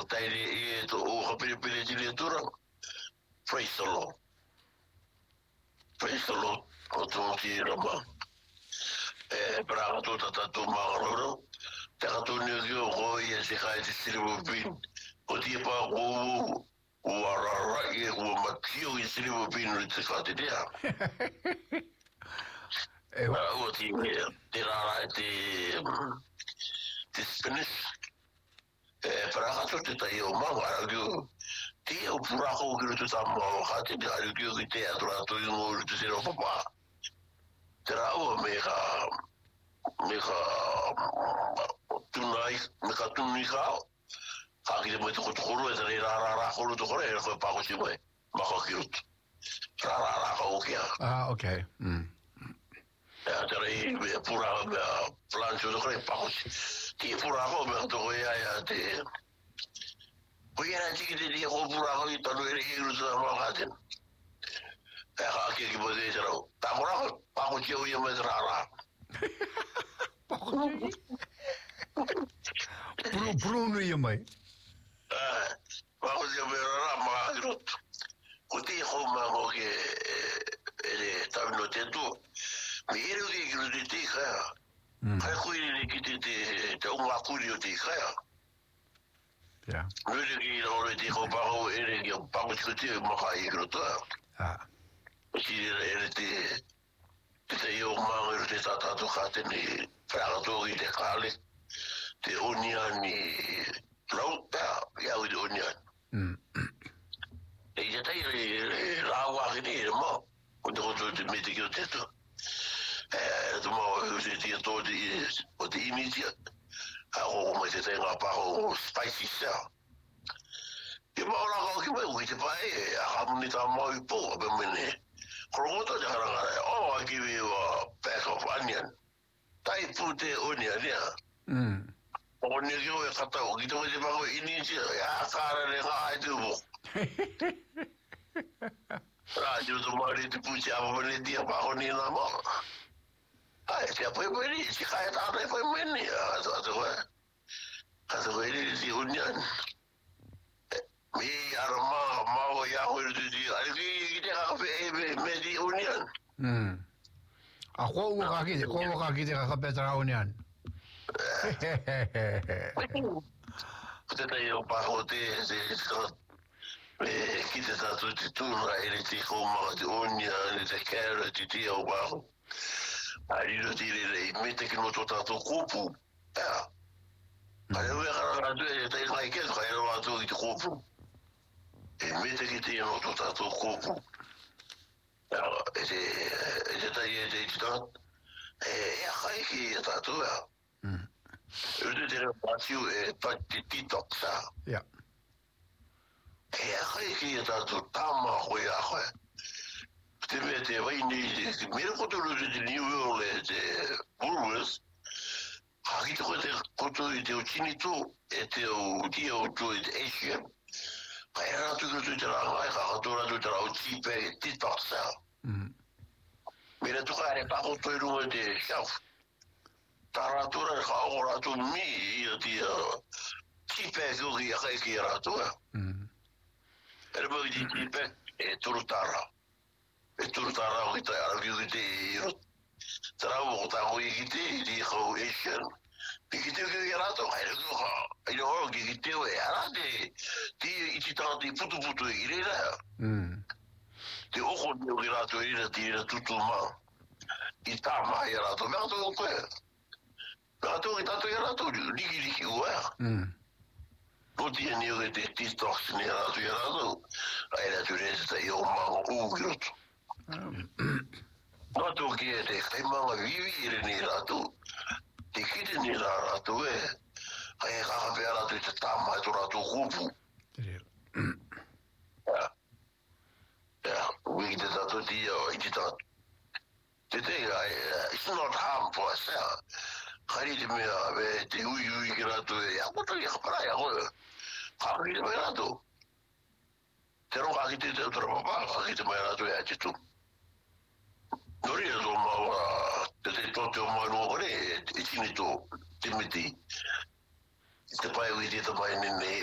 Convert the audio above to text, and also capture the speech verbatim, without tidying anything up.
taile e to o hapere pere tiri tura. Praise the Lord. Praise the Lord. O to ti rama. E pra to ta to magaro. Ta to ni yo go ye se kai ti siri bo bin. O ti pa go o ara ye go matio i siri bo bin ri te ka te dia. E o ti te ra te te Spanish. E pra to te ta yo ma ara Ti o puraco que tu tá mal, hati de ali que o te atrás tu no tu se não papa. Terá o mega mega tu nai mega tu nika. Aqui de muito coro é de ra ra ra coro tu coro é foi pago se vai. Mas o que tu. Ra ra ra o que. Ah, okay. Mm. É terá aí pura plancho do coro pago. Ti puraco me to ia ia te Poi era anche che ti ho purato di tanto che io sono malato. E anche che potete dire, "Ta purato, pago io io me trara." Pro Bruno io mai. Eh, pago io me trara ma rotto. Così come mo che e sta no tempo. Mi ero che io di te ca. Kai qui che ti ti te un accurio ti ca. Ja. Really ki no te ko pago ere ki pago skuti mo kai groto. Ah. Si ere te te yo ma ere te tata to khate ni praga to i te kale. Te oniani lauta ya u onian. Mm. E ya tai la wa ni mo. O te to te meti ki o te to. Eh, to mo se ti to di o te imisia. O mai te tenga pa o spicy cell. E maura ko ki mai te pai a hamni ta mai po be mene. Krogota ja ranga o I give you a pack of onion. Tai pute onion ya. Mm. O ni yo e kata o ki te te pa ko ini ji ya kara le ga ai tu bo. Ra ju to mari te puchi a bo le dia pa o ni na mo. Ai, se poi poi lì si cae tanto e poi meni, a to e. A to e lì si union. Mi arma ma o ya o di di, ai ki te ka pe me di union. Mm. A ko wo ka ki, ko wo ka ki te ka petra union. Te te yo pa o te se e ki te ta tu tu na ele ti ko ma di union, te carrot ti o ba. Ai lo dire lei mette che non trovato cupo eh ai lui era due dei mai che era trovato il cupo e mette che ti hanno trovato cupo e se e se dai e ti sto e ai che è stato eh mm io dire faccio e fatti TikTok ja e ai che è stato tamma qua te mete vai ni mira quanto lo di New Orleans e Woolworths aqui te cote quanto de uchinito e te o dio to Asia vai era tu que tu tra vai ha tu tu tra o chipe TikTok sa mm mira tu care pa o to ru de shelf tara tu ra ha ora tu mi io ti chipe go ri ha che era tu mm era poi di chipe e tu tara e tu tara o te ara viu te tara o ta o i te di ho Asian Piki te ke era to ai ro ha ai ro ki te o era de ti i ti ta di putu putu i re la mm te o ko ni o era to i re ti era tutu ma i ta ma era to ma to ko ma to i ta to era to ligi ligi o mm no ti ni o te ti sto ni era to era to ai la tu re sta io ma o grot no to ke te kai ma vivi re ni ra to te kite ni ra to e ai ka pe ara te ta ma to ra to kupu ja ja we did that to the uh, it that te te ai it's not harmful sa khari de me ave te u u que ra to e a ko to ya para ya ko khari de me ra to te ro ka kite te to pa ka kite me ra to ya tu Nori e ma ora te te tote o mai no re e chini to Timothy te pai wi te mai ne